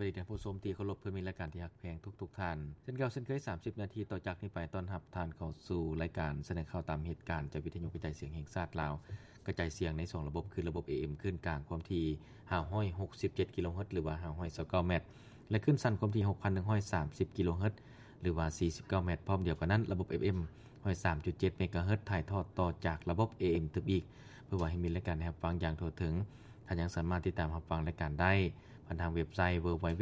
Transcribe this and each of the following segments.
วัสดีท่านผู้ชมที่เคารพเพื่อมีรายการที่ฮักแพงทุกท่านเช่นเก่าเช่นเคย30นาทีต่อจากนี้ไปต้อนรับท่านเข้าสู่รายการแสดงข่าวตามเหตุการณ์จากวิทยุกระจายเสียงแห่งชาติลาวกระจายเสียงใน2ระบบคือระบบ AM คลื่นกลางความถี่567กิโลเฮิรตซ์หรือว่า529เมตรและคลื่นสั้นความถี่ 6,130 กิโลเฮิรตซ์หรือว่า49เมตรพร้อมเดียวกันนั้นระบบ FM 103.7 เมกะเฮิรตซ์ถ่ายทอดต่อจากระบบ AM ทึบอีกเพื่อว่าให้มีรายการรับฟังอย่างทั่วถึงท่านยังสามารถติดตามรับฟังรายการได้ผ่านทางเว็บไซต์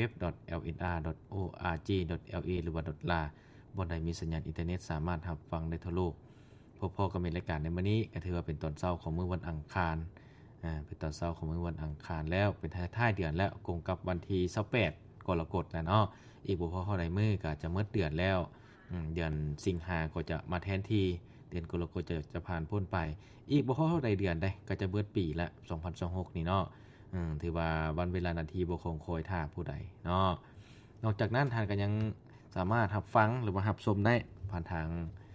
www.lnr.org.la หรือว่า .la บนใดมีสัญญาณอินเทอร์เน็ตสามารถรับฟังได้ทั่วโลกพอๆกับรายการในมื้อนี้ก็ถือว่าเป็นตอนเช้าของมื้อวันอังคารเป็นตอนเช้าของมื้อวันอังคารแล้วเป็นท้ายเดือนแล้วกงกับวันที่28กรกฎาคมแล้วเนาะอีกบ่พอเท่าใดมื้อก็จะหมดเดือนแล้วเดือนสิงหาก็จะมาแทนที่เดือนกรกฎาคมจะผ่านพ้นไปอีกบ่พอเท่าใดเดือนได้ก็จะเบิดปีละ2026นี่เนาะถือว่าวันเวลานาทีบ่คงคอยท่าผู้ใดเนาะนอกจากนั้นท่านก็ยังสามารถรับฟังหรือว่ารับชมได้ผ่านทาง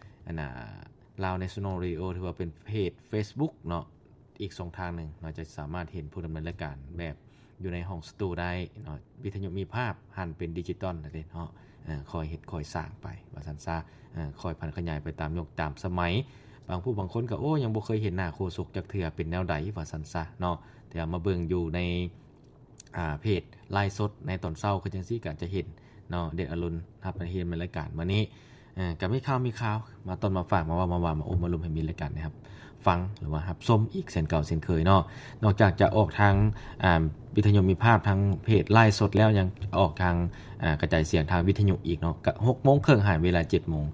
Lao National Radio ถือว่าเป็นเพจ Facebook เนาะอีก2ทางนึงเราจะสามารถเห็นผู้ดำเนินรายการแบบอยู่ในห้องสตูได้เนาะวิทยุมีภาพหันเป็นดิจิตอลนั่นเด้เนาะคอยเฮ็ดคอยสร้างไปว่าซั่นซะคอยพันขยายไปตามยุคตามสมัยบางผู้บางคนก็ยังบ่เคยเห็นหน้าโฆษกจักเทื่อเป็นแนวใดว่าซั่นซะเนาะแต่มาเบิ่งอยู่ในเพจไลฟ์สดในตอนเช้าคือจังซี่ก็จะเห็นเนาะเด็ดอรุณรับประเทศในรายการมื้อนี้ก็มีข่าวมาต้นมาฝากมาว่ามาอบมาลมให้มีรายการนะครับฟังหรือว่ารับชมอีกเช่นเก่าเช่นเคยเนาะนอกจากจะออกทางวิทยุมีภาพทางเพจไลฟ์สดแล้วยังออกทางกระจายเสียงทางวิทยุอีกเนาะก็ 6:30 น.หายเวลา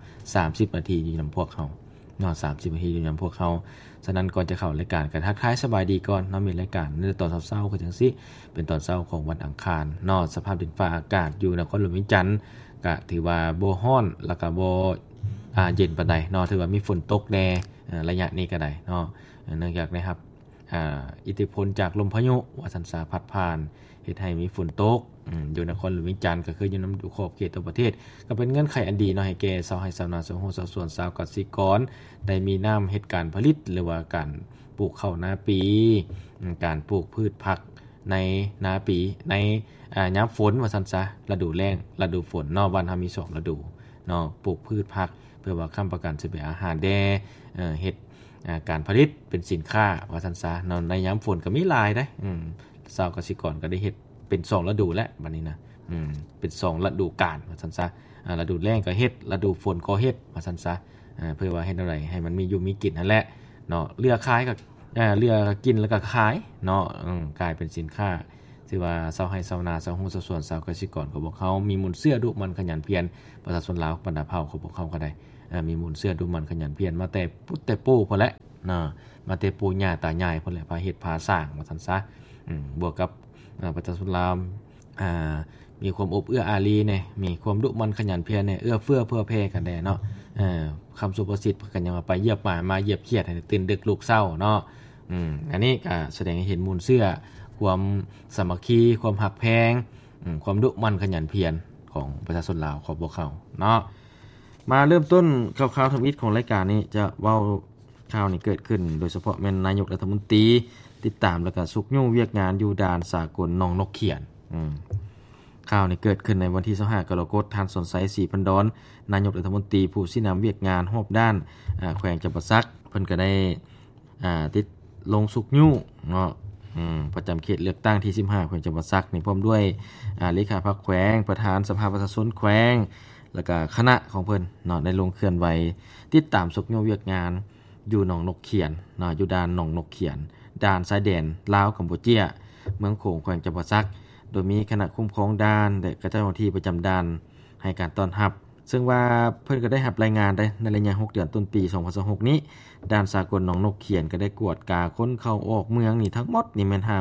7:30 น.อยู่นำพวกเขาเนาะ30นาทีอยู่นำพวกเขาฉะนั้นก่อนจะเข้ารายการก็ทักทายสบายดีก่อนเนาะมีรายการในตอนเช้าๆคือจังซี่เป็นตอนเช้าของวันอังคารเนาะสภาพดินฟ้าอากาศอยู่นครหลวงวิจันทร์ก็ถือว่าบ่ร้อนแล้วก็บ่เย็นปานใดเนาะถือว่ามีฝนตกแน่ระยะนี้ก็ได้เนาะเนื่องจากนะครับอิทธิพลจากลมพายุว่าซั่นซะพัดผ่านเฮ็ดให้มีฝนตกอยู่นครหลวงวิจันทร์ก็คืออยู่นำขอบเขตตัวประเทศก็เป็นเงื่อนไขอันดีเนาะให้แก่ชาวไร่ชาวนาชาวไร่ชาวสวนชาวเกษตรกรได้มีน้ำเฮ็ดการผลิตหรือว่าการปลูกข้าวนาปีการปลูกพืชผักในนาปีในยามฝนว่าซั่นซะฤดูแล้งฤดูฝนเนาะบ้านเฮามี2ฤดูเนาะปลูกพืชผักเพื่อว่าค้ำประกันสิเป็นอาหารแด่เฮ็ดการผลิตเป็นสินค้าว่าซั่นซะเนาะในยามฝนก็มีหลายเด้ชาวเกษตรกรก็ได้เฮ็ดเป็น2ฤดูแล้วบัดนี้นะเป็น2ฤดูกาลว่าซั่นซะฤดูแล้งก็เฮ็ดฤดูฝนก็เฮ็ดว่าซั่นซะเพื่อว่าเฮ็ดจังได๋ให้มันมีอยู่มีกินนั่นแหละเนาะเลือกขายก็เลือกกินแล้วก็ขายเนาะกลายเป็นสินค้าที่ว่าชาวไร่ชาวนาชาวไร่ชาวสวนชาวเกษตรกรของพวกเขามีมูลเชื่อดุมันขยันเพียรประชาชนลาวบรรดาเผ่าของพวกเขาก็ได้มีมูลเชื่อดุมันขยันเพียรมาแต่ปุแต่ปู่พุ่นแหละเนาะมาแต่ปู่ย่าตายายพุ่นแหละพาเฮ็ดพาสร้างว่าซั่นซะบวกกับประชาชนลาวมีความอบเอื้ออารีเนี่ยมีความดุมันขยันเพียรเนี่ยเอื้อเฟื้อเพื่อแผ่กันแน่เนาะคำสุภาษิตกันยังไปเหยียบหมาเหยียบเขียดให้ตื่นดึกลูกเศร้าเนาะอันนี้ก็แสดงให้เห็นมูลเชื่อความสามัคคีความหักแพงความดุมันขยันเพียรของประชาชนลาวของพวกเขาเนาะมาเริ่มต้นข่าวๆทำอิฐของรายการนี้จะเว้าข่าวนี้เกิดขึ้นโดยเฉพาะแม่นนายกรัฐมนตรีติดตามแล้วก็สุกยุ่งเวียกงานอยู่ด่านสากลหนองนกเขียนข่าวนี้เกิดขึ้นในวันที่25กรกฎาคมท่านสนไสศรีพันดอนนายกรัฐมนตรีผู้สินำเวียกงานรอบด้านแขวงจำปาสักเพิ่นก็ได้ติดลงสุกยุ่งเนาะประจำเขตเลือกตั้งที่15แขวงจำปาสักนี่พร้อมด้วยเลขาพรรคแขวงประธานสภาประชาชนแขวงแล้วก็คณะของเพิ่นเนาะได้ลงเคลื่อนไหวติดตามสุกยุ่งเวียกงานอยู่หนองนกเขียนเนาะอยู่ด่านหนองนกเขียนด่านชายแดนลาวกัมพูชาเมืองโขงแขวงจำปาสักโดยมีคณะคุ้มครองด่านและเจ้าหน้าที่ประจำด่านให้การต้อนรับซึ่งว่าเพิ่นก็ได้รับรายงานได้ในระยะ6เดือนต้นปี2026นี้ด่านสากลหนองนกเขียนก็ได้กวดกาคนเข้าออกเมืองนี่ทั้งหมดนี่แม่น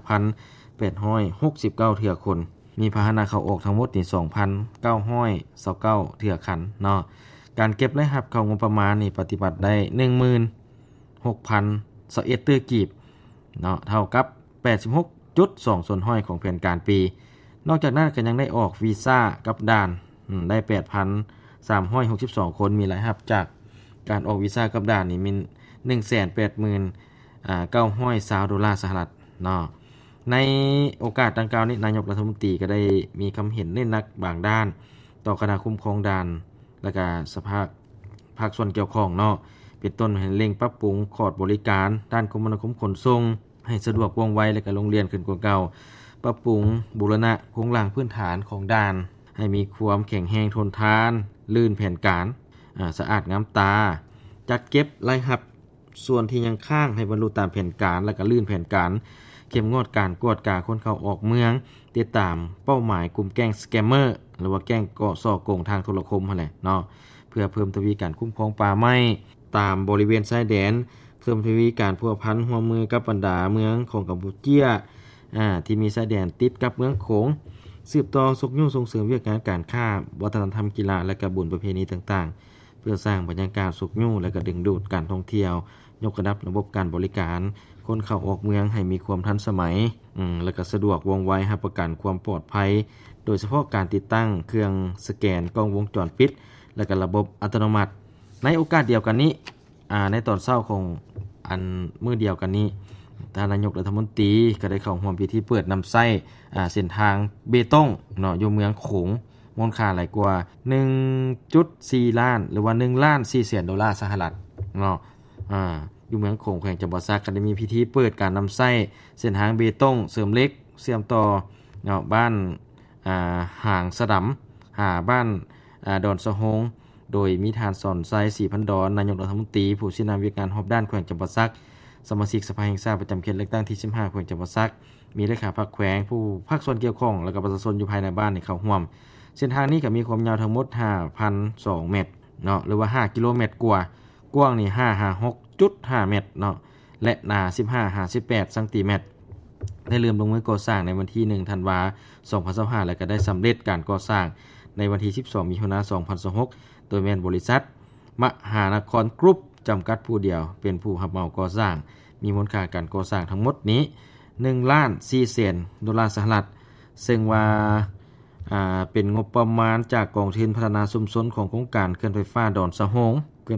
55,869 เทื่อคนมีพาหนะเข้าออกทั้งหมดนี่ 2,929 เทื่อคันเนาะการเก็บและรับเข้างบประมาณนี่ปฏิบัติได้ 16,021 ตื้อกีบเนาะเท่ากับ 86.2 ส่วนห้อยของแผนการปีนอกจากนั้นก็ยังได้ออกวีซ่ากับด่านได้ 8,362 คนมีรายรับจากการออกวีซ่ากับด่านนี่มี 180,920 ดอลลาร์สหรัฐเนาะในโอกาสดังกล่าวนี้นายกรัฐมนตรีก็ได้มีคำเห็นในนักบางด้านต่อคณะคุ้มครองด่านและก็สภาภาคส่วนเกี่ยวข้องเนาะเป็นต้นให้เร่งปรับปรุงคอร์สบริการด้านคมนาคมขนส่งให้สะดวกว่องไวและก็โรงเรียนขึ้นกว่าเก่าปรับปรุงบูรณะโครงสร้างพื้นฐานของด่านให้มีความแข็งแรงทนทานลื่นแผนการสะอาดงามตาจัดเก็บรายรับส่วนที่ยังค้างให้บรรลุตามแผนการและก็ลื่นแผนการเข้มงวดการกวดกาคนเข้าออกเมืองติดตามเป้าหมายกลุ่มแก๊งสแกมเมอร์หรือว่าแก๊งก่อซ่อโกงทางโทรคมนั่นแหละเนาะเพื่อเพิ่มทวีการคุ้มครองป่าไม้ตามบริเวณชายแดนเพิ่มทวีการพัวพันร่วมมือกับบรรดาเมืองของกัมพูชีที่มีชายแดนติดกับเมืองโขงสืบต่อสกยุ่งส่งเสริมวิทยาการค้าวัฒนธรรมกีฬาและกระบุญประเพณีต่างๆเพื่อสร้างบรรยากาศสกยุ่งและก็ดึงดูดการท่องเที่ยวยกระดับระบบการบริการคนเข้าออกเมืองให้มีความทันสมัยและก็สะดวกว่องไวให้ประกันความปลอดภัยโดยเฉพาะการติดตั้งเครื่องสแกนกล้องวงจรปิดและก็ระบบอัตโนมัติในโอกาสเดียวกันนี้ในตอนเช้าของมื้อเดียวกันนี้ท่านนายกรัฐมนตรีก็ได้เข้าร่วมพิธีเปิดนำไส้เส้นทางเบตงเนาะอยู่เมืองโขงมูลค่าหลายกว่า 1.4 ล้านหรือว่า1ล้าน4แสนดอลลาร์สหรัฐเนาะอยู่เมืองโขงแขวงจังหวัดซักก็ได้มีพิธีเปิดการนำไส้เส้นทางเบตงเสริมเหล็กเชื่อมต่อเนาะบ้านห่างสะดำบ้านดอนสะโฮงโดยมีทานสอนไซ4,000 ดอนนายกรัฐมนตรีผู้ชี้นำวิการฮอบด้านแขวงจังหวัดซักสมาชิกสภาแห่งชาติประจำเขตเลือกตั้งที่15แขวงจังหวัดซักมีเลขาพรรคแขวงผู้ภาคส่วนเกี่ยวข้องและก็ประชาชนอยู่ภายในบ้านเข้าร่วมเส้นทางนี้ก็มีความยาวทั้งหมด 5,200 เมตรเนาะหรือว่า5กิโลเมตรกว่ากว้างนี่ 556.5 เมตรเนาะและหนา15-58 เซนติเมตรได้เริ่มลงมือก่อสร้างในวันที่1ธันวาคม2025และก็ได้สำเร็จการก่อสร้างในวันที่12มิถุนายน2026โดยแม่นบริษัทมหานครกรุ๊ปจำกัดผู้เดียวเป็นผู้รับเหมาก่อสร้างมีมูลค่าการก่อสร้างทั้งหมดนี้1ล้าน4แสนดอลลาร์สหรัฐซึ่งว่าเป็นงบประมาณจากกองทุนพัฒนาชุมชนของโครงการเคลื่อนไฟฟ้าดอนสะโฮง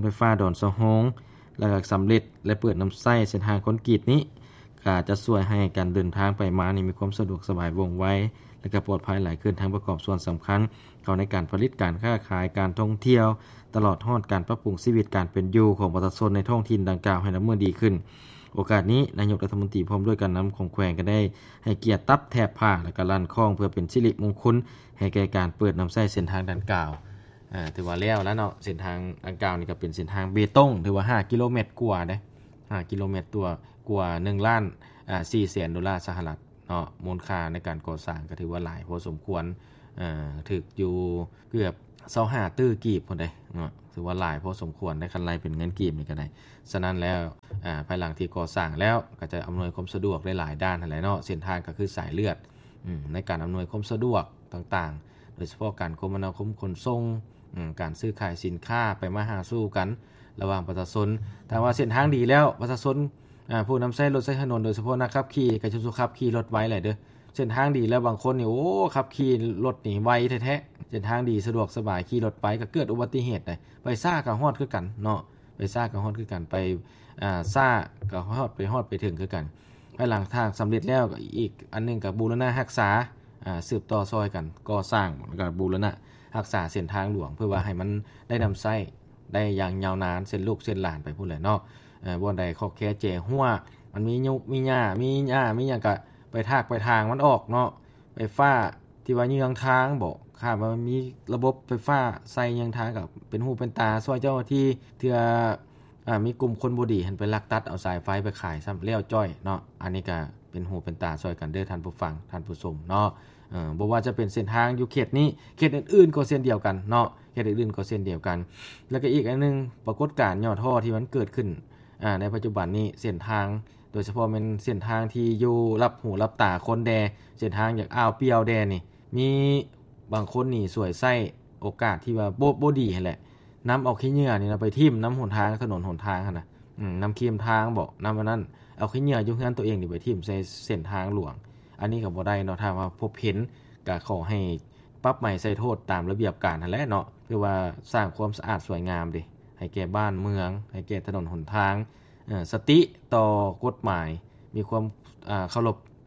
และก็สำเร็จและเปิดน้ำไส้เส้นทางคอนกรีตนี้ก็จะช่วยให้การเดินทางไปมานี่มีความสะดวกสบายว่องไวและก็ปลอดภัยหลายขึ้นทั้งประกอบส่วนสำคัญเข้าในการผลิตการค้าขายการท่องเที่ยวตลอดฮอดการปรับปรุงชีวิตการเป็นอยู่ของประชาชนในท้องถิ่นดังกล่าวให้ดำเนินดีขึ้นโอกาสนี้นายกรัฐมนตรีพร้อมด้วยการนำของแขวงก็ได้ให้เกียรติตับแถบผ้าและก็ลั่นคล้องเพื่อเป็นสิริมงคลให้แก่การเปิดน้ำไส้เส้นทางดังกล่าวถือว่าแล้วเนาะเส้นทางดังกล่าวนี่ก็เป็นเส้นทางเบตงถือว่า5กิโลเมตรกว่าเด้5กิโลเมตรตัวกว่า1ล้าน4แสนดอลลาร์สหรัฐเนาะมูลค่าในการก่อสร้างก็ถือว่าหลายพอสมควรถึกอยู่เกือบ25ตื้อกีบพุ่นเด้เนาะถือว่าหลายพอสมควรได้คันไล่เป็นเงินกีบนี่ก็ได้ฉะนั้นแล้วภายหลังที่ก่อสร้างแล้วก็จะอำนวยความสะดวกหลายๆด้านนั่นแหละเนาะเส้นทางก็คือสายเลือดในการอำนวยความสะดวกต่างๆโดยเฉพาะการคมนาคมขนส่งการซื้อขายสินค้าไปมาหาสู่กันระหว่างประชาชนแต่ว่าเส้นทางดีแล้วประชาชนผู้นำใช้รถใช้ถนนโดยเฉพาะนักขับขี่ก็จะขับขี่รถไว้หลายเด้อเส้นทางดีแล้วบางคนนี่โอ้ขับขี่รถนี่ไวแท้ๆเส้นทางดีสะดวกสบายขี่รถไปก็เกิดอุบัติเหตุได้ไปซ่าก็ฮอดคือกันเนาะไปซ่าก็ฮอดคือกันไปซ่าก็ฮอดไปถึงคือกันภายหลังทางสำเร็จแล้วก็อีกอันนึงก็บูรณะรักษาสืบต่อซอยกันก่อสร้างแล้วก็บูรณะรักษาเส้นทางหลวงเพื่อว่าให้มันได้นำใช้ได้อย่างยาวนานเส้นลูกเส้นหลานไปพูดเลยเนาะบ่อนใดขอบแค่เจหัวมันมียุกมีหญ้ามีหยังก็ไปทางมันออกเนาะไฟฟ้าที่ว่ายังทางบ่ค่ามันมีระบบไฟฟ้าใส่ยังทางกับเป็นหูเป็นตาซอยเจ้าที่เทื่อมีกลุ่มคนบ่ดีหันไปลักตัดเอาสายไฟไปขายซ้ำแล้วจ้อยเนาะอันนี้ก็เป็นหูเป็นตาซอยกันเด้อท่านผู้ฟังท่านผู้ชมเนาะบ่ว่าจะเป็นเส้นทางอยู่เขตนี้เขตอื่นๆก็เส้นเดียวกันเนาะเขตอื่นๆก็เส้นเดียวกันแล้วก็อีกอันนึงปรากฏการณ์ย่อท่อที่มันเกิดขึ้นในปัจจุบันนี้เส้นทางโดยเฉพาะเป็นเส้นทางที่อยู่รับหูรับตาคนแดเส้นทางจากอ่าวเปียวแดนี่มีบางคนนี่สวยไส้โอกาสที่ว่าบ่ดีหั่นแหละน้ำเอาขี้เหงื่อนี่นะไปทิ่มน้ำหนทางถนนหนทางหั่นน่ะน้ำเค็มทางบ่น้ำอันนั้นเอาขี้เหงื่ออยู่เฮือนตัวเองนี่ไปทิ่มใส่เส้นทางหลวงอันนี้ก็บ่ได้เนาะถ้าว่าพบเห็นก็ขอให้ปรับใหม่ใส่โทษตามระเบียบการนั่นแหละเนาะเพื่อว่าสร้างความสะอาดสวยงามดิให้แก่บ้านเมืองให้แก่ถนนหนทางสติต่อกฎหมายมีความเคารพ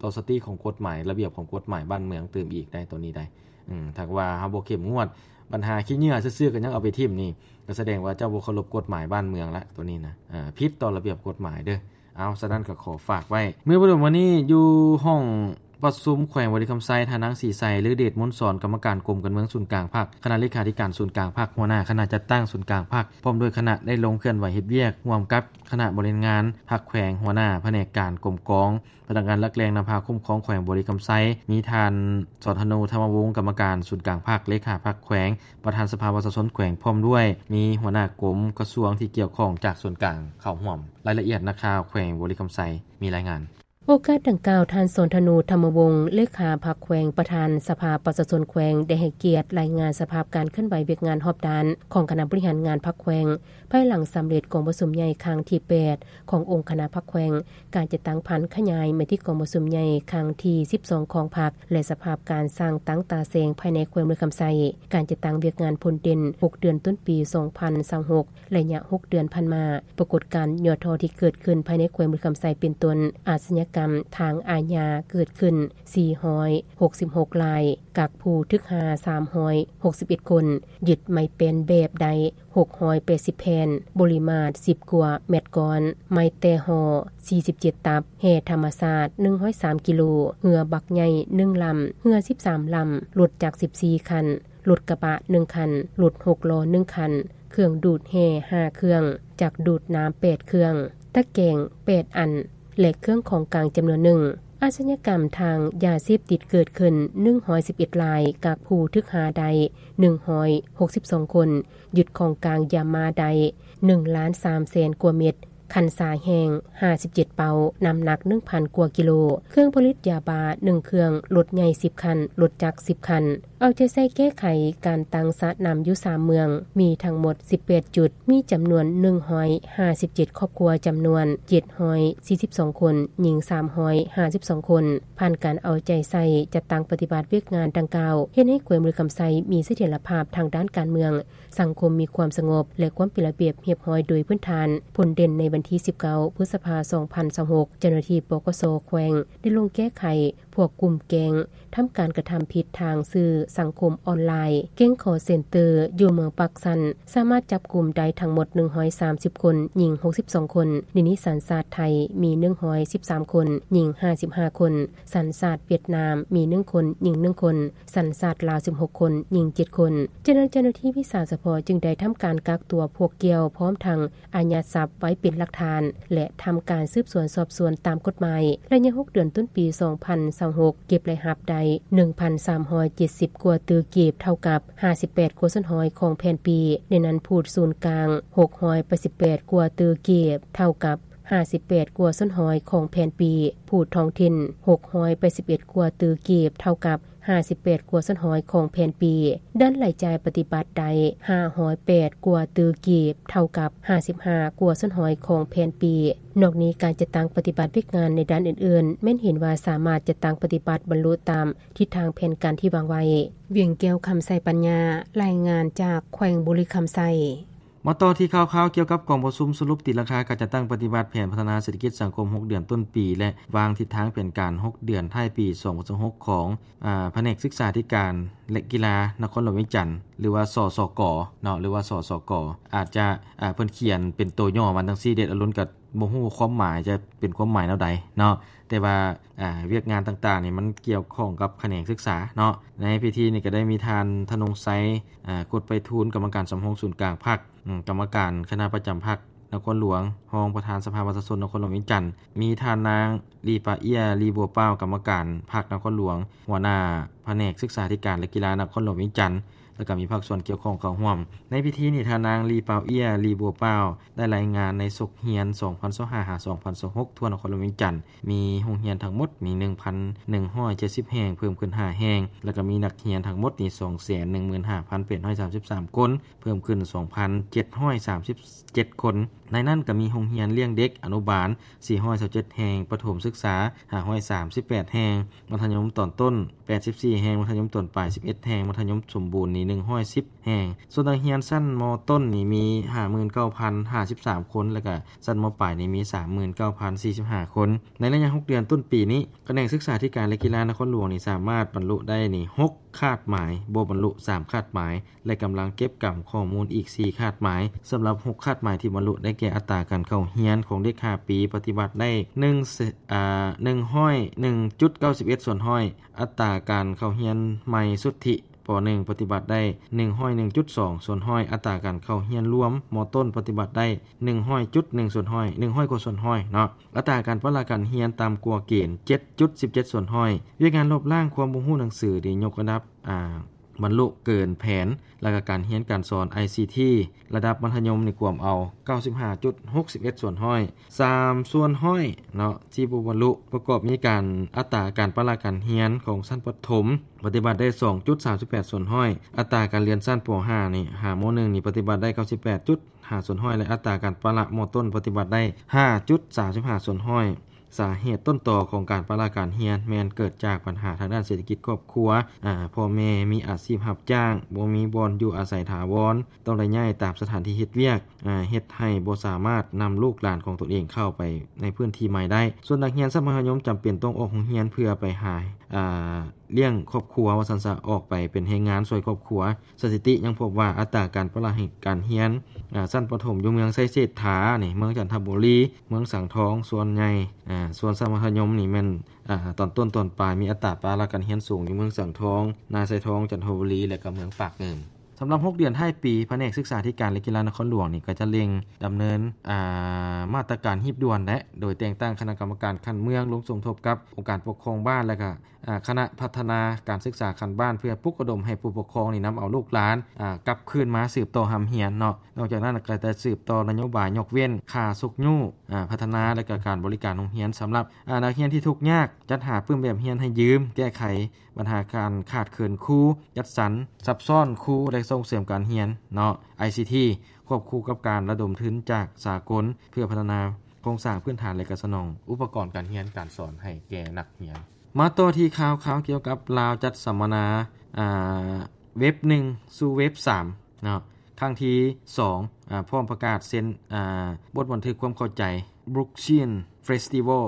ต่อสติของกฎหมายระเบียบของกฎหมายบ้านเมืองเติมอีกได้ตัวนี้ได้ถ้าว่าเฮาบ่เข้มงวดปัญหาขี้เหงื่อซื่อๆก็ยังเอาไปทิ่มนี่ก็แสดงว่าเจ้าบ่เคารพกฎหมายบ้านเมืองละตัวนี้นะผิดต่อระเบียบกฎหมายเด้อเอาฉะนั้นก็ขอฝากไว้เมื่อวันนี้อยู่ห้องประชุมแขวงบริคำไซทานางสีไซหรือเดชมนต์สอนกรรมการกรมการเมืองศูนย์กลางภาคคณะเลขาธิการศูนย์กลางภาคหัวหน้าคณะจัดตั้งศูนย์กลางภาคพร้อมด้วยคณะได้ลงเคลื่อนไหวเฮ็ดเวียกร่วมกับคณะบริหารงานภาคแขวงหัวหน้าแผนกการกรมกองพนักงานรักแรงนำพาคุ้มครองแขวงบริคำไซมีท่านสธนูธรรมวงศ์กรรมการศูนย์กลางภาคเลขาภาคแขวงประธานสภาประชาชนแขวงพร้อมด้วยมีหัวหน้ากรมกระทรวงที่เกี่ยวข้องจากส่วนกลางเข้าร่วมรายละเอียดนักข่าวแขวงบริคำไซมีรายงานโอกาสดังกล่าวท่านสนธนูธรรมวงศ์เลขาพรรคแขวงประธานสภาประชาชนแขวงได้ให้เกียรติรายงานสภาพการเคลื่อนไหวเวียกงานรอบด้านของคณะบริหารงานพรรคแขวงภายหลังสำเร็จกองประชุมใหญ่ครั้งที่8ขององค์คณะพรรคแขวงการจัดตั้งพันขยายมาที่กองประชุมใหญ่ครั้งที่12ของพรรคและสภาพการสร้างตั้งตาแสงภายในแขวงบริคำไซการจัดตั้งเวียกงานพลเด่น6เดือนต้นปี2026ระยะ6เดือนผ่านมาปรากฏการณ์ย่อท้อที่เกิดขึ้นภายในแขวงบริคำไซเป็นต้นอาชญากรรมทางอาญาเกิดขึ้น466รายกักผู้ทึกหา361คนยึดไม่เป็นแบบใด680แผ่นบริมาตร10กว่าเม็ดก้อนไม้แต่ห่อ47ตับแห่ธรรมศาสตร์103กิโลเหือบักใหญ่1ลำเหือ13ลำรถจักร14คันรถกระบะ1คันรถ6ล้อ1คันเครื่องดูดแห่5เครื่องจักรดูดน้ำ8เครื่องตะแกรง8อันและเครื่องของกลางจำนวน1อาชญากรรมทางยาเสพติดเกิดขึ้น111รายกักผู้ทึกหาใด162คนยึดของกลางยามาใด1,300,000 กว่าเม็ดคันสาแห้ง57เป่าน้ำหนัก 1,000 กว่ากิโลเครื่องผลิตยาบ้า1เครื่องรถใหญ่10คันรถจักร10คันเอาใจใส่แก้ไขการตั้งสระน้ำอยู่3เมืองมีทั้งหมด18จุดมีจำนวน157ครอบครัวจำนวน742คนหญิง352คนผ่านการเอาใจใส่จัดตั้งปฏิบัติเวียกงานดังกล่าวเฮ็ดให้แขวงบริคำไซมีเสถียรภาพทางด้านการเมืองสังคมมีความสงบและความเป็นระเบียบเรียบร้อยโดยพื้นฐานผลเด่นในวันที่19พฤษภาคม2026เจ้าหน้าที่ปกส.แขวงได้ลงแก้ไขพวกกลุ่มแก๊งทำการกระทำผิดทางสื่อสังคมออนไลน์แก๊งคอลเซ็นเตอร์อยู่เมืองปักสันสามารถจับกลุ่มได้ทั้งหมด130คนหญิง62คนในนี้สัญชาติไทยมี113คนหญิง55คนสัญชาติเวียดนามมี1คนหญิง1คนสัญชาติลาว16คนหญิง7คนเจ้าหน้าที่วิสาหกิจเฉพาะจึงได้ทำการกักตัวพวกเกี่ยวพร้อมทั้งอายัดทรัพย์ไว้เป็นหลักฐานและทำการสืบสวนสอบสวนตามกฎหมายระยะ6เดือนต้นปี2026เก็บรายรับได้ 1,370 กว่าตือเก็บเท่ากับ58กว่าส้นหอยของแผ่นปีในนั้นพูดศูนย์กลาง688กว่าตือเก็บเท่ากับ58กว่าส้นหอยของแผ่นปีพูดท้องถิ่น681กว่าตือเก็บเท่ากับ58กว่าส้นหอยของแผ่นปีด้านรายจ่ายปฏิบัติใด508กว่าตือเก็บเท่ากับ55กว่าส้นหอยของแผ่นปีนอกนี้การจัดตั้งปฏิบัติเวียกงานในด้านอื่นๆแม้นเห็นว่าสามารถจัดตั้งปฏิบัติบรรลุตามทิศทางแผนการที่วางไว้เวียงแก้วคำไสปัญญารายงานจากแขวงบุรีคำไสมาต่อที่ข่าวๆเกี่ยวกับกองประชุมสรุปติดราคาการจัดตั้งปฏิบัติแผนพัฒนาเศรษฐกิจสังคม6เดือนต้นปีและวางทิศทางแผนการ6เดือนท้ายปี2026ของแผนกศึกษาธิการและกีฬานครหลวงเวียงจันทน์หรือว่าสสกเนาะหรือว่าสสกอาจจะเพิ่นเขียนเป็นตัวย่อมันจังซี่เด็ดอรุณก็บ่ฮู้ความหมายจะเป็นความหมายแนวใดเนาะแต่ว่าเวียกงานต่างๆนี่มันเกี่ยวข้องกับแขนงศึกษาเนาะในพิธีนี่ก็ได้มีทานธนงไซกฎไปทูลกรรมการสำรองศูนย์กลางภาคกรรมการคณะประจำภาคนครหลวงรองประธานสภาประชาชนนครหลวงเวียงจันทน์มีทานนางลีปาเอียลีบัวเป้ากรรมการภาคนครหลวงหัวหน้าแผนกศึกษาธิการและกีฬานครหลวงเวียงจันทน์แล้วก็มีภาคส่วนเกี่ยวข้องเข้าร่วมในพิธีนี้ทานางลีเปาเอียลีบัวเป้าได้รายงานในศกเฮียน 2025-2026 ทั่วนครหลวงเวียงจันทน์มีโรงเรียนทั้งหมดมี 1,170 แห่งเพิ่มขึ้น5แห่งแล้วก็มีนักเรียนทั้งหมดนี่ 215,833 คนเพิ่มขึ้น 2,737 คนในนั้นก็มีโรงเรียนเลี้ยงเด็กอนุบาล427แห่งประถมศึกษา538แห่งมัธยมตอนต้น84แห่งมัธยมตอนปลาย11แห่งมัธยมสมบูรณ์นี่นี่110แห่งส่วนนักเรียนชั้นม.ต้นนี่มี 59,053 คนแล้วก็ชั้นม.ปลายนี่มี 39,045 คนในระยะ6เดือนต้นปีนี้แขนงศึกษาธิการและกีฬานครหลวงนี่สามารถบรรลุได้นี่6คาดหมายบ่บรรลุ3คาดหมายและกำลังเก็บกำข้อมูลอีก4คาดหมายสำหรับ6คาดหมายที่บรรลุได้แก่อัตราการเข้าเรียนของเด็ก5ปีปฏิบัติได้101.91 ส่วนห้อยอัตราการเข้าเรียนใหม่สุทธิป.1 ปฏิบัติได้ 101.2 ส่วนห้อยอัตราการเข้าเรียนรวมม.ต้นปฏิบัติได้ 100.1 ส่วนห้อย100กว่าส่วนห้อยเนาะอัตราการปราการเรียนตามกว่าเกณฑ์ 7.17 ส่วนห้อยเวียกงานลบล้างความบ่รู้หนังสือได้ยกระดับบรรลุเกินแผนและก็การเรียนการสอน ICT ระดับมัธยมนี่กวมเอา 95.61 ส่วนห้อย3ส่วนห้อยเนาะที่บ่บรรลุประกอบมีการอัตราการปราการเรียนของชั้นประถมปฏิบัติได้ 2.38 ส่วนห้อยอัตราการเรียนชั้นป.5 นี่ม.1 นี่ปฏิบัติได้ 98.5 ส่วนห้อยและอัตราการประม.ต้นปฏิบัติได้ 5.35 ส่วนห้อยสาเหตุต้นตอของการปราการเรียนแม้นเกิดจากปัญหาทางด้านเศรษฐกิจครอบครัวพ่อแม่มีอาชีพรับจ้างบ่มีบ่อนอยู่อาศัยถาวรต้องได้ย้ายตามสถานที่เฮ็ดเวียกเฮ็ดให้บ่สามารถนำลูกหลานของตนเองเข้าไปในพื้นที่ใหม่ได้ส่วนนักเรียนชั้นมัธยมจำเป็นต้องออกโรงเรียนเพื่อไปหาเลี้ยงครอบครัวว่าซั่นซะออกไปเป็นแรงงานช่วยครอบครัวสถิติยังพบว่าอัตราการปราการเรียนชั้นประถมอยู่เมืองไสเศรษฐานี่เมืองจันทบุรีเมืองสังทองส่วนใหญ่ส่วนชั้นมัธยมนี่แม่นตอนต้นตอนปลายมีอัตราปราการเรียนสูงอยู่เมืองสังทองนาไซทองจันทบุรีและก็เมืองปากเงินสำหรับ6เดือนท้ายปีแผนกศึกษาธิการและกีฬานครหลวงนี่ก็จะเล็งดำเนินมาตรการรีบด่วนและโดยแต่งตั้งคณะกรรมการขั้นเมืองลงสมทบกับองค์การปกครองบ้านและก็คณะพัฒนาการศึกษาขั้นบ้านเพื่อปลุกระดมให้ผู้ปกครองนี่นำเอาลูกหลานกลับคืนมาสืบต่อหำเรียนเนาะนอกจากนั้นก็จะสืบต่อนโยบายยกเว้นค่าสุกยู่พัฒนาและก็การบริการโรงเรียนสำหรับนักเรียนที่ทุกข์ยากจัดหาปื้มแบบเรียนให้ยืมแก้ไขปัญหาการขาดเขินครูจัดสรรซับซ้อนครูและส่งเสริมการเรียนเนาะ ICT ควบคู่กับการระดมทุนจากสากลเพื่อพัฒนาโครงสร้างพื้นฐานและก็สนองอุปกรณ์การเรียนการสอนให้แก่นักเรียนมาต่อที่ข่าวเกี่ยวกับลาวจัดสัมมนาเว็บ1สู่เว็บ3เนาะครั้งที่2พร้อมประกาศเซ็นบทบันทึกความเข้าใจ Brookshire Festival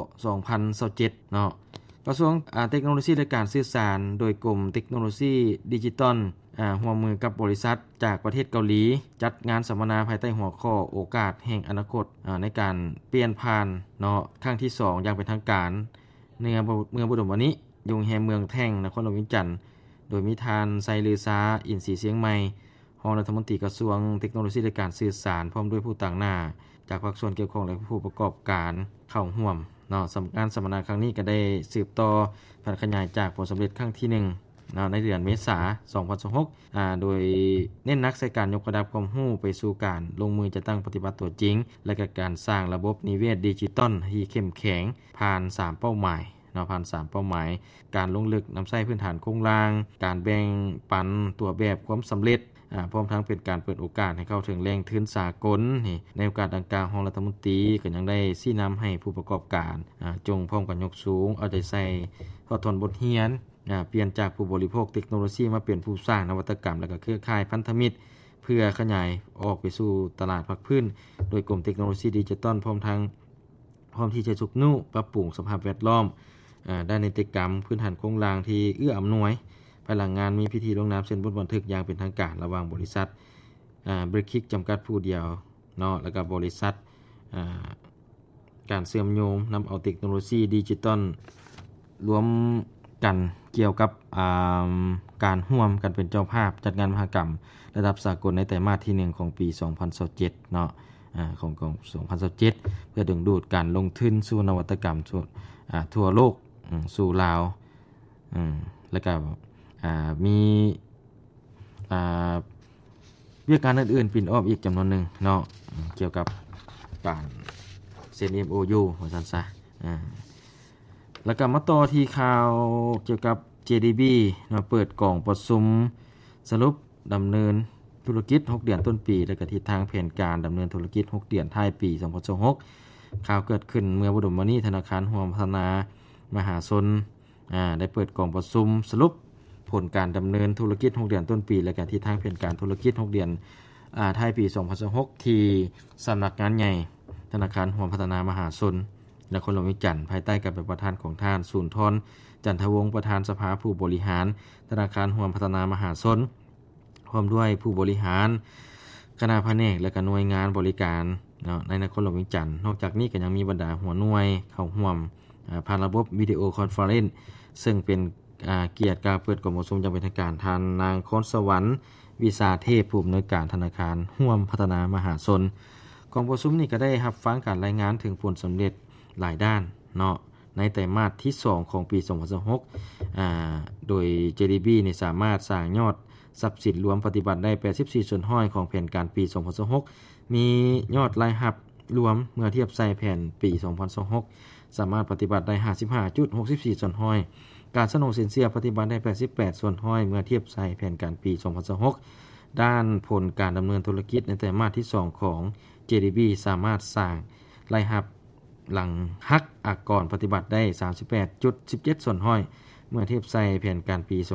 2027เนาะกระทรวงเทคโนโลยีและการสื่อสารโดยกรมเทคโนโลยีดิจิทัลร่วมมือกับบริษัทจากประเทศเกาหลีจัดงานสัมมนาภายใต้หัวข้อโอกาสแห่งอนาคตในการเปลี่ยนผ่านเนาะครั้งที่2อย่างเป็นทางการเมืองบุดมวันนี้ยุงแฮมเมืองแท่งนครหลวงวิจันทร์โดยมีทานไซลือซาอินทรีเสียงใหม่รองรัฐมนตรีกระทรวงเทคโนโลยีและการสื่อสารพร้อมด้วยผู้ต่างหน้าจากภาคส่วนเกี่ยวข้องและผู้ประกอบการเข้าร่วมเนาะงานสัมมนาครั้งนี้ก็ได้สืบต่อพัฒนาขยายจากผลสำเร็จครั้งที่1ในเดือนเมษายน 2026โดยเน้นหนักใส่การยกระดับความรู้ไปสู่การลงมือจะตั้งปฏิบัติตัวจริงและก็การสร้างระบบนิเวศดิจิทัลที่เข้มแข็งผ่าน3เป้าหมายผ่าน3เป้าหมายการลงลึกนำใช้พื้นฐานโครงสร้างการแบ่งปันตัวแบบความสำเร็จพร้อมทั้งเป็นการเปิดโอกาสให้เข้าถึงแหล่งทุนสากลนี่ในโอกาสดังกล่าวของรัฐมนตรีก็ยังได้ชี้นำให้ผู้ประกอบการจงพร้อมกันยกสูงเอาใจใส่ทอดทนบทเรียนเปลี่ยนจากผู้บริโภคเทคโนโลยีมาเป็นผู้สร้างนวัตกรรมและก็เครือข่ายพันธมิตรเพื่อขยายออกไปสู่ตลาดภาคพื้นโดยกรมเทคโนโลยีดิจิทัลพร้อมที่จะสุกนุ่ปรับปรุงสภาพแวดล้อมด้านนิติกรรมพื้นฐานโครงสร้างที่เอื้ออำนวยภายหลังงานมีพิธีลงนามเซ็นบทบันทึกอย่างเป็นทางการระหว่างบริษัทบริคิกจำกัดผู้เดียวเนาะแล้วก็บริษัทการเชื่อมโยงนำเอาเทคโนโลยีดิจิทัลรวมกันเกี่ยวกับการร่วมกันเป็นเจ้าภาพจัดงานมหกรรมระดับสากลในไตรมาสที่1ของปี 2027เนาะของ2027เพื่อดึงดูดการลงทุนสู่นวัตกรรมทั่วโลกสู่ลาวแล้วก็มีเรื่องการอื่นๆปิ่นอ้อมอีกจำนวนหนึ่งเนาะเกี่ยวกับการเซ็น MOU ว่าซั่นซะแล้วก็มาต่อที่ข่าวเกี่ยวกับ JDB เนาะเปิดกล่องประชุมสรุปดำเนินธุรกิจ6เดือนต้นปีและก็ทิศทางแผนการดำเนินธุรกิจ6เดือนท้ายปี 2026ข่าวเกิดขึ้นเมื่อบุดมวันนี้ธนาคารร่วมพัฒนามหาชนได้เปิดกล่องประชุมสรุปผลการดำเนินธุรกิจ6เดือนต้นปีและก็ทิศทางแผนการธุรกิจ6เดือนท้ายปี2026ที่สำนักงานใหญ่ธนาคารห่วมพัฒนามหาชนนครหลวงวิจันทร์ภายใต้การเป็นประธานของท่านสุนทรจันทวงศ์ประธานสภาผู้บริหารธนาคารห่วมพัฒนามหาชนพร้อมด้วยผู้บริหารคณะแผนกและก็หน่วยงานบริการในนครหลวงวิจันทร์นอกจากนี้ก็ยังมีบรรดาหัวหน่วยเข้าร่วมผ่านระบบวิดีโอคอนเฟอเรนซ์ซึ่งเป็นเกียรติการเปิดกล่องประชุมอย่างเป็นทางการทานนางคอนสวรรค์วิสาเทพผู้อำนวยการธนาคารห่วมพัฒนามหาชนกล่องประชุมนี้ก็ได้รับฟังการรายงานถึงผลสำเร็จหลายด้านเนาะในไตรมาสที่2ของปี2026โดย JDB นี่สามารถสร้างยอดทรัพย์สินรวมปฏิบัติได้ 84% ของแผนการปี2026มียอดรายรับรวมเมื่อเทียบใส่แผนปี2026สามารถปฏิบัติได้ 55.64% การสนองสินเชื่อปฏิบัติได้ 88% เมื่อเทียบใส่แผนการปี2026ด้านผลการดำเนินธุรกิจในไตรมาสที่2ของ JDB สามารถสร้างรายรับหลังหักอากรปฏิบัติได้ 38.17% เมื่อเทียบใส่แผนการปี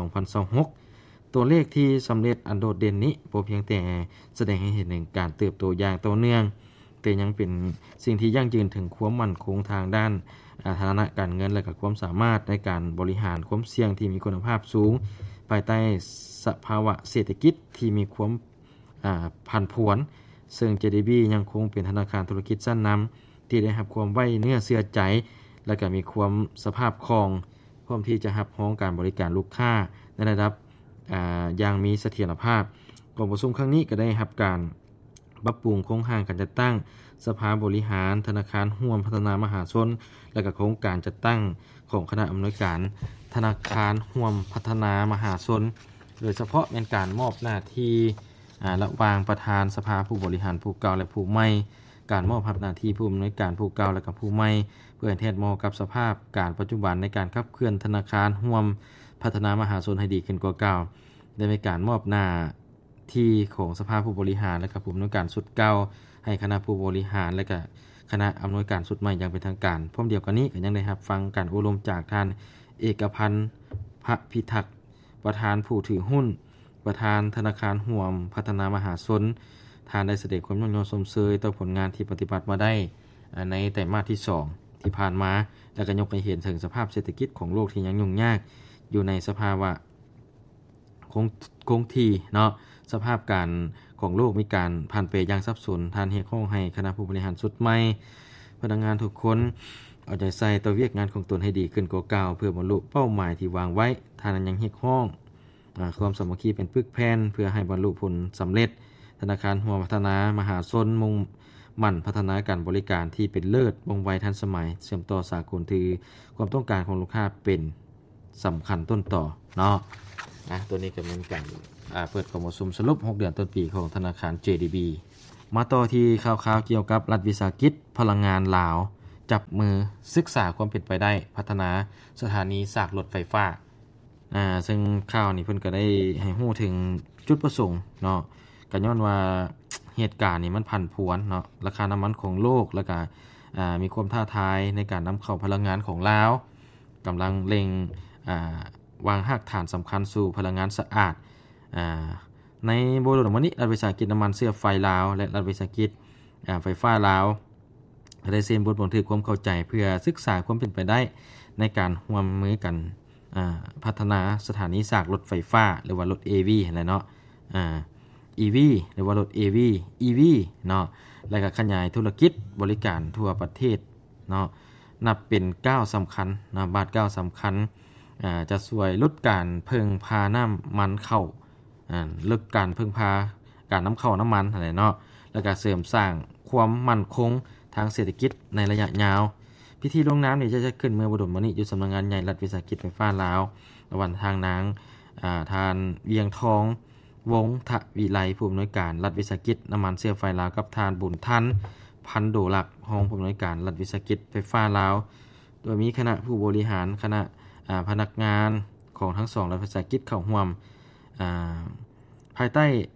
2026ตัวเลขที่สำเร็จอันโดดเด่นนี้บ่เพียงแต่แสดงให้เห็นถึงการเติบโตอย่างต่อเนื่องแต่ยังเป็นสิ่งที่ยั่งยืนถึงความมั่นคงทางด้านฐานะการเงินและก็ความสามารถในการบริหารความเสี่ยงที่มีคุณภาพสูงภายใต้สภาวะเศรษฐกิจที่มีความผันผวนซึ่ง JDB ยังคงเป็นธนาคารธุรกิจชั้นนำที่ได้รับความไว้เนื้อเชื่อใจและก็มีความสภาพคล่องพร้อมที่จะรับรองการบริการลูกค้าในระดับอย่างมีเสถียรภาพกองประชุมครั้งนี้ก็ได้รับการปรับปรุงโครงสร้างการจัดตั้งสภาบริหารธนาคารห่วมพัฒนามหาชนและก็โครงการจัดตั้งของคณะอำนวยการธนาคารห่วมพัฒนามหาชนโดยเฉพาะเป็นการมอบหน้าที่ระหว่างประธานสภาผู้บริหารผู้เก่าและผู้ใหม่การมอบหน้าที่ผู้อำนวยการผู้เก่าและกับผู้ใหม่เพื่อให้เทียบเหมาะกับสภาพการปัจจุบันในการขับเคลื่อนธนาคารห่วมพัฒนามหาชนให้ดีขึ้นกว่าเก่าได้มีการมอบหน้าที่ของสภาผู้บริหารและกับผู้อำนวยการสุดเก่าให้คณะผู้บริหารและก็คณะอำนวยการสุดใหม่อย่างเป็นทางการพร้อมเดียวกันนี้ก็ยังได้รับฟังการอบรมจากท่านเอกพันธ์พระพิทักษ์ประธานผู้ถือหุ้นประธานธนาคารห่วมพัฒนามหาชนท่านได้แสดงความยอมรับชมเชยต่อผลงานที่ปฏิบัติมาได้ในไตรมาสที่2ที่ผ่านมาและก็ยกให้เห็นถึงสภาพเศรษฐกิจของโลกที่ยังยุ่งยากอยู่ในสภาวะคงที่เนาะสภาพการของโลกมีการผ่านเปลี่ยนอย่างสับสนท่านเรียกร้องให้คณะผู้บริหารสุดใหม่พนักงานทุกคนเอาใจใส่ต่อเวียกงานของตนให้ดีขึ้นกว่าเก่าเพื่อบรรลุเป้าหมายที่วางไว้ท่านยังเรียกร้องความสามัคคีเป็นปึกแผ่นเพื่อให้บรรลุผลสำเร็จธนาคารห่วมพัฒนามหาชนมุ่งมั่นพัฒนาการบริการที่เป็นเลิศว่องไวทันสมัยเชื่อมต่อสากลที่ความต้องการของลูกค้าเป็นสำคัญต้นต่อเนาะตัวนี้ก็เป็นการเปิดกล่องประชุมสรุป6เดือนต้นปีของธนาคาร JDB มาต่อที่ข่าวๆเกี่ยวกับรัฐวิสาหกิจพลังงานลาวจับมือศึกษาความเป็นไปได้พัฒนาสถานีสากรถไฟฟ้าซึ่งข่าวนี้เพิ่นก็ได้ให้ฮู้ถึงจุดประสงค์เนาะก็ย้อนว่าเหตุการณ์นี้มันผันผวนเนาะราคาน้ำมันของโลกแล้วก็มีความท้าทายในการนำเข้าพลังงานของลาวกำลังเล็งวางรากฐานสำคัญสู่พลังงานสะอาดในบริบทวันนี้รัฐวิสาหกิจน้ำมันเชื้อไฟลาวและรัฐวิสาหกิจไฟฟ้าลาวได้เซ็นบทบันทึกความเข้าใจเพื่อศึกษาความเป็นไปได้ในการร่วมมือกันพัฒนาสถานีสากรถไฟฟ้าหรือว่ารถ AV อะไรเนาะEV หรือว่ารถ EV เนาะแล้วก็ขยายธุรกิจบริการทั่วประเทศเนาะนับเป็นก้าวสำคัญนะบาทก้าวสำคัญจะช่วยลดการพึ่งพาน้ำมันเข้าลดการพึ่งพาการน้ำเข้าน้ำมันอะไรเนาะแล้วก็เสริมสร้างความมั่นคงทางเศรษฐกิจในระยะยาวพิธีลงน้ำนี่จะขึ้นเมื่อบ่ดนมื้อนี้อยู่สำนักงานใหญ่รัฐวิสาหกิจไฟฟ้าลาวระหว่างทางนางทานเวียงทองวงศ์ทวิไลผู้อำนวยการรัฐวิสาหกิจน้ำมันเชื้อไฟลาวกับทานบุญทันพันโดลักรองผู้อำนวยการรัฐวิสาหกิจไฟฟ้าลาวโดยมีคณะผู้บริหารคณะพนักงานของทั้ง2รัฐวิสาหกิจเข้าร่วมภายใต้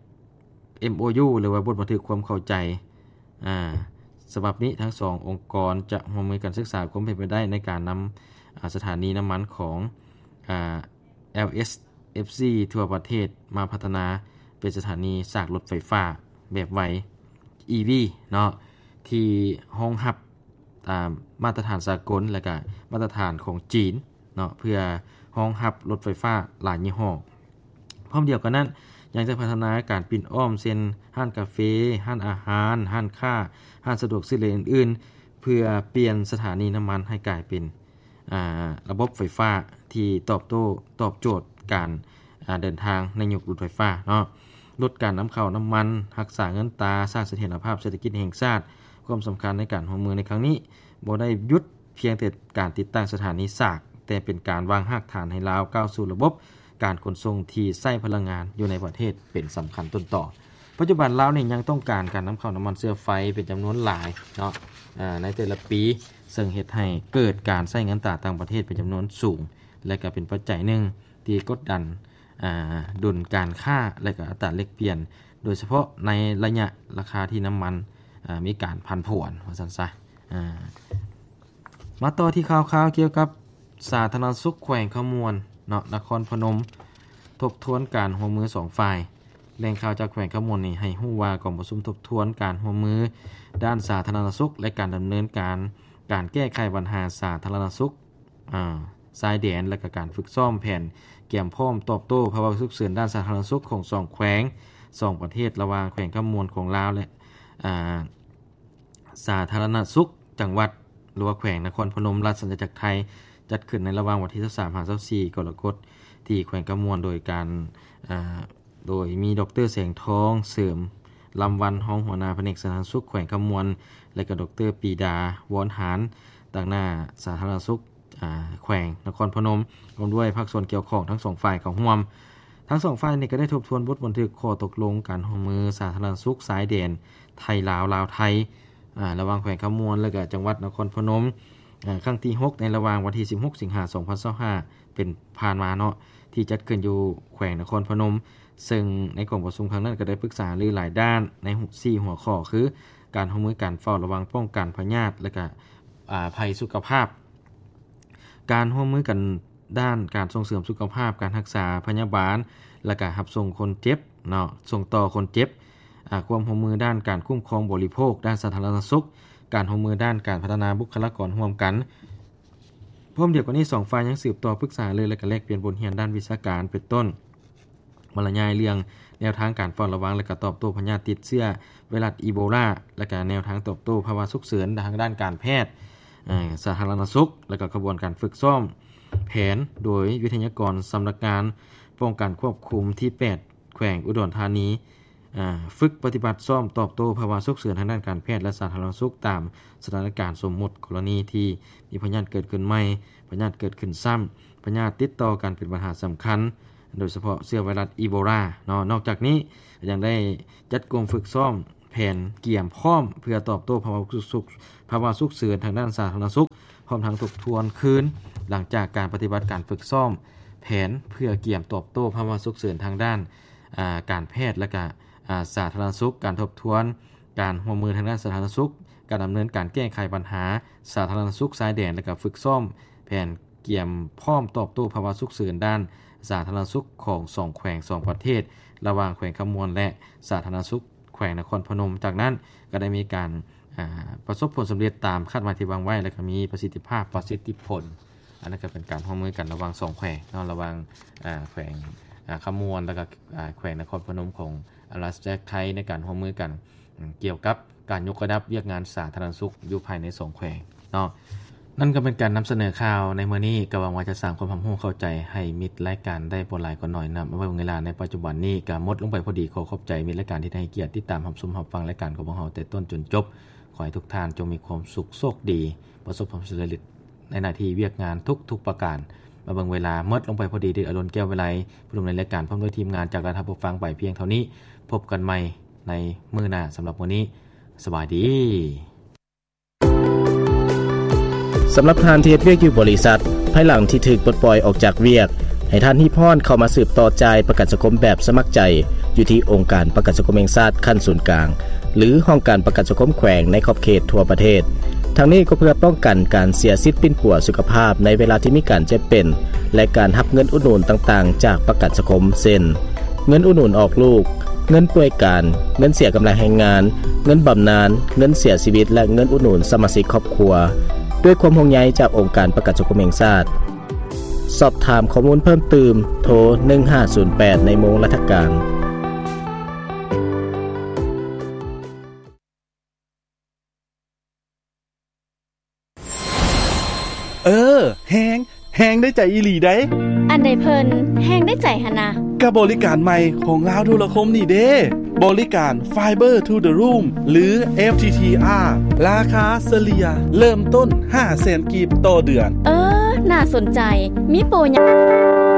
MOU หรือว่าบทบันทึกความเข้าใจฉบับนี้ทั้ง2องค์กรจะร่วมมือกันศึกษาความเป็นไปได้ในการนำสถานีน้ำมันของLS FC ทั่วประเทศมาพัฒนาเป็นสถานีสากรถไฟฟ้าแบบไว EV เนาะที่รองรับตามมาตรฐานสากลและก็มาตรฐานของจีนเนาะเพื่อรองรับรถไฟฟ้าหลายยี่ห้อพร้อมเดียวกันนั้นยังจะพัฒนาการปิ่นอ้อมเช่นห้านกาแฟห้านอาหารห้านค้าห้านสะดวกซื้ออื่นๆเพื่อเปลี่ยนสถานีน้ำมันให้กลายเป็นระบบไฟฟ้าที่ตอบโจทย์การเดินทางในยุครถไฟฟ้าเนาะลดการนำเข้าน้ำมันรักษาเงินตราสร้างเสถียรภาพเศรษฐกิจแห่งชาติความสำคัญในการร่วมมือในครั้งนี้บ่ได้หยุดเพียงแต่การติดตั้งสถานีสากแต่เป็นการวางรากฐานให้ลาวก้าวสู่ระบบการขนส่งที่ใช้พลังงานอยู่ในประเทศเป็นสำคัญต้นต่อปัจจุบันลาวนี่ยังต้องการการนำเข้าน้ำมันเชื้อไฟเป็นจำนวนหลายเนาะในแต่ละปีซึ่งเฮ็ดให้เกิดการใช้เงินตราต่างประเทศเป็นจำนวนสูงและก็เป็นปัจจัยหนึ่งที่กดดันดุลการค้าและก็อัตราแลกเปลี่ยนโดยเฉพาะในระยะราคาที่น้ำมันมีการผันผวนว่าซั่นซะมาต่อที่ข่าวๆเกี่ยวกับสาธารณสุขแขวงขมวนเนาะนครพนมทบทวนการร่วมมือ2ฝ่ายแหล่งข่าวจากแขวงขมวนนี่ให้ฮู้ว่ากองประชุมทบทวนการร่วมมือด้านสาธารณสุขและการดำเนินการแก้ไขปัญหาสาธารณสุขชายแดนและก็การฝึกซ้อมแผนเตรียมพร้อมตอบโต้ภาวะฉุกเฉินด้านสาธารณสุขของ2แขวง2ประเทศระหว่างแขวงขมวนของลาวและสาธารณสุขจังหวัดหรือว่าแขวงนครพนมรัฐสัญจักรไทยจัดขึ้นในระหว่างวันที่23-24กรกฎาคมที่แขวงขมวนโดยมีดร.แสงทองเสริมลำวันรองหัวหน้าแผนกสาธารณสุขแขวงขมวนและก็ดร.ปีดาวอนหารต่างหน้าสาธารณสุขแขวงนครพนมรวมด้วยภาคส่วนเกี่ยวข้องทั้ง2ฝ่ายของร่วมทั้ง2ฝ่ายนี้ก็ได้ทบทวนบทบันทึกข้อตกลงการร่วมมือสาธารณสุขสายแดนไทยลาวลาวไทยระหว่างแขวงขมวนและก็จังหวัดนครพนมครั้งที่6ในระหว่างวันที่16สิงหาคม2025เป็นผ่านมาเนาะที่จัดขึ้นอยู่แขวงนครพนมซึ่งในกองประชุมครั้งนั้นก็ได้ปรึกษาหรือหลายด้านใน4หัวข้อคือการร่วมมือการเฝ้าระวังป้องกันพยาธิและก็ภัยสุขภาพการร่วมมือกันด้านการส่งเสริมสุขภาพการรักษาพยาบาลและก็รับส่งคนเจ็บเนาะส่งต่อคนเจ็บความร่วมมือด้านการคุ้มครองบริโภคด้านสาธารณสุขการร่วมมือด้านการพัฒนาบุคลากรร่วมกันพร้อมเดียวกันนี้2ฝ่ายยังสืบต่อปรึกษาเลยและก็แลกเปลี่ยนบทเรียนด้านวิชาการเป็นต้นบรรยายเรื่องแนวทางการเฝ้าระวังและก็ตอบโต้พยาธิติดเชื้อไวรัสอีโบลาและก็แนวทางตอบโต้ภาวะฉุกเฉินทางด้านการแพทย์สาธารณสุขและก็กระบวนการฝึกซ้อมแผนโดยวิทยากรสำนักงานป้องกันควบคุมที่8แขวงอุดรธานีฝึกปฏิบัติซ่อมตอบโต้ภาวะฉุกเฉินทางด้านการแพทย์และสาธารณสุขตามสถานการณ์สมมุติกรณีที่มีพยาธิเกิดขึ้นใหม่พยาธิเกิดขึ้นซ้ำพยาธิติดต่อกันเป็นปัญหาสำคัญโดยเฉพาะเชื้อไวรัสอีโบลานอกจากนี้ยังได้จัดกลุ่มฝึกซ้อมแผนเตรียมพร้อมเพื่อตอบโต้ภาวะฉุกเฉินทางด้านสาธารณสุขพร้อมทั้งทบทวนคืนหลังจากการปฏิบัติการฝึกซ้อมแผนเพื่อเตรียมตอบโต้ภาวะฉุกเฉินทางด้านการแพทย์และก็สาธารณสุขการทบทวนการร่วมมือทางด้านสาธารณสุขการดำเนินการแก้ไขปัญหาสาธารณสุขชายแดนและก็ฝึกซ้อมแผนเตรียมพร้อมตอบโต้ภาวะฉุกเฉินด้านสาธารณสุขของ2แขวง2ประเทศระหว่างแขวงขมวนและสาธารณสุขแขวงนครพนมจากนั้นก็ได้มีการประสบผลสำเร็จตามคาดหมายที่วางไว้และก็มีประสิทธิผลอันนั้นก็เป็นการร่วมมือกันระหว่าง2แขวงระหว่างแขวงขมวนและก็แขวงนครพนมของรัฐไทยในการร่วมมือกันเกี่ยวกับการยกระดับเวียกงานสาธารณสุขอยู่ภายใน2แขวงเนาะนั่นก็เป็นการนำเสนอข่าวในมื้อนี้ก็หวังว่าจะสร้างความรู้เข้าใจให้มิตรรายการได้บ่หลายก็น้อยนำไว้เวลาในปัจจุบันนี้ก็หมดลงไปพอดีขอขอบใจมิตรรายการที่ให้เกียรติติดตามรับชมรับฟังรายการของพวกเราแต่ต้นจนจบขอให้ทุกท่านจงมีความสุขโชคดีประสบความสำเร็จในหน้าที่เวียกงานทุกประการมาเบิ่งเวลาหมดลงไปพอดีที่อรุณแก้ววิไลผู้ดำเนินรายการพร้อมด้วยทีมงานจากราชผู้ฟังไปเพียงเท่านี้พบกันใหม่ในมื้อหน้าสำหรับวันนี้สบายดีสำหรับท่านที่เฮ็ดเวียกอยู่บริษัทภายหลังที่ถูกปลดปล่อยออกจากเวียกให้ท่านที่พรเข้ามาสืบต่อจ่ายประกันสังคมแบบสมัครใจอยู่ที่องค์การประกันสังคมแห่งชาติขั้นศูนย์กลางหรือห้องการประกันสังคมแขวงในขอบเขตทั่วประเทศทั้งนี้ก็เพื่อป้องกันการเสียสิทธิ์ปิ้นปัวสุขภาพในเวลาที่มีการเจ็บเป็นและการรับเงินอุดหนุนต่างๆจากประกันสังคมเช่นเงินอุดหนุนออกลูกเงินป่วยการเงินเสียกำไรแรงงานเงินบำนาญเงินเสียชีวิตและเงินอุดหนุนสมาชิกครอบครัวด้วยความห่วงใยจากองค์การประกันสังคมแห่งชาติสอบถามข้อมูลเพิ่มเติมโทร1508ในโมงราชการแฮงได้ใจอีหลีได้อันใดเพิ่นแฮงได้ใจหนะกับบริการใหม่ของลาวโทรคมนี่เด้บริการ Fiber to the Room หรือ FTTR ราคาเฉลี่ยเริ่มต้น 500,000 กีบต่อเดือนน่าสนใจมีโปรยัง